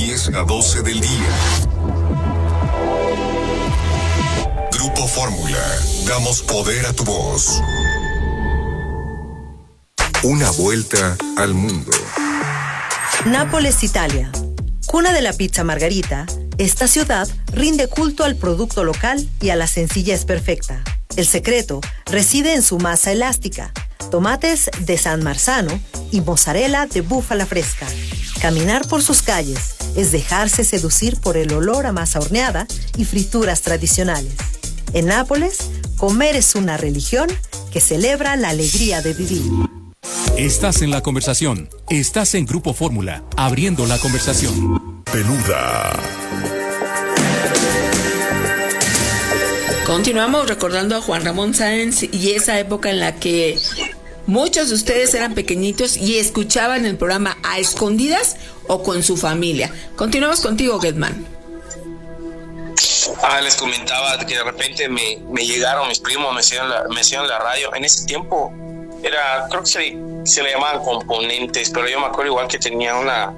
10 a 12 del día. Grupo Fórmula. Damos poder a tu voz. Una vuelta al mundo. Nápoles, Italia. Cuna de la pizza margarita, esta ciudad rinde culto al producto local y a la sencillez perfecta. El secreto reside en su masa elástica, tomates de San Marzano y mozzarella de búfala fresca. Caminar por sus calles es dejarse seducir por el olor a masa horneada y frituras tradicionales. En Nápoles, comer es una religión que celebra la alegría de vivir. Estás en la conversación. Estás en Grupo Fórmula, abriendo la conversación. Peluda. Continuamos recordando a Juan Ramón Sáenz y esa época en la que muchos de ustedes eran pequeñitos y escuchaban el programa a escondidas o con su familia. Continuamos contigo, Getman. Les comentaba que de repente me llegaron mis primos, me hicieron la radio. En ese tiempo creo que se le llamaban componentes, pero yo me acuerdo igual que tenía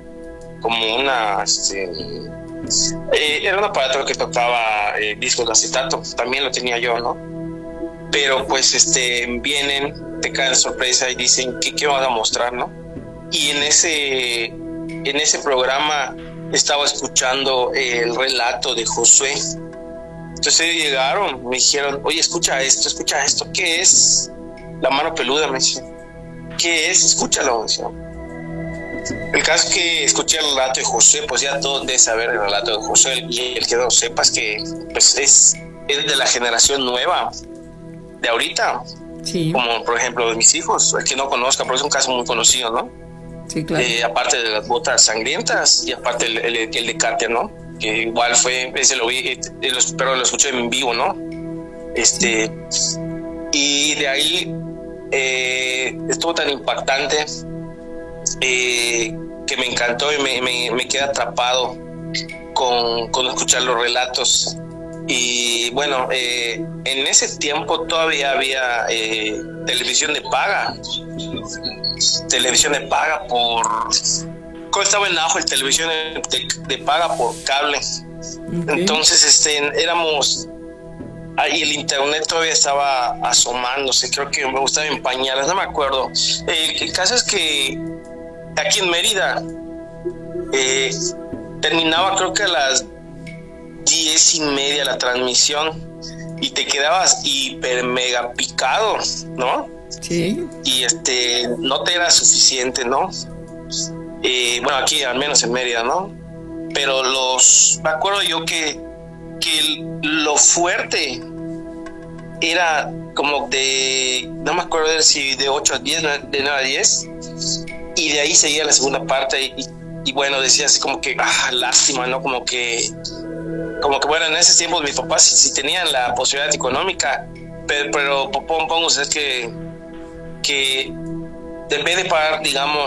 era un aparato que tocaba discos de acetato, también lo tenía yo, ¿no? Pero pues vienen, te caen sorpresa y dicen ¿qué van a mostrar, no? Y en ese programa estaba escuchando el relato de Josué. Entonces ellos llegaron, me dijeron, oye, escucha esto, ¿qué es? La mano peluda, me decían. ¿Qué es? Escúchalo, me decían. El caso es que escuché el relato de Josué, pues ya todos deben saber el relato de Josué, y el que no sepas que pues es de la generación nueva, de ahorita. Sí. Como por ejemplo de mis hijos, el que no conozca, pero es un caso muy conocido, ¿no? Sí, claro. Aparte de las botas sangrientas y aparte el de Carter, ¿no? Que igual ese lo vi, pero lo escuché en vivo, ¿no? Y de ahí estuvo tan impactante que me encantó y me quedé atrapado con escuchar los relatos. Y bueno, en ese tiempo todavía había televisión de paga cuando estaba en auge el televisión de paga por cable. Okay. Entonces éramos ahí, el internet todavía estaba asomándose, creo que me gustaba en pañales, no me acuerdo. El caso es que aquí en Mérida terminaba creo que a las 10:30 la transmisión y te quedabas hiper mega picado, ¿no? Sí. Y no te era suficiente, ¿no? Bueno, aquí al menos en Mérida, ¿no? Pero me acuerdo yo que lo fuerte era como no me acuerdo si de 8 a 10, de 9 a 10, y de ahí seguía la segunda parte y bueno, decía así como que lástima, ¿no? Como que bueno, en esos tiempos mis papás sí tenían la posibilidad económica, pero pongo ustedes que en vez de pagar, digamos,